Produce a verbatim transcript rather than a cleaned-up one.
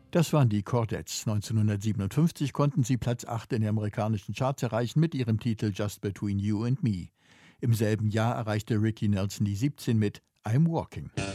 Das waren die Chordettes. neunzehnhundertsiebenundfünfzig konnten sie Platz acht in den amerikanischen Charts erreichen mit ihrem Titel Just Between You and Me. Im selben Jahr erreichte Ricky Nelson die siebzehn mit I'm Walking.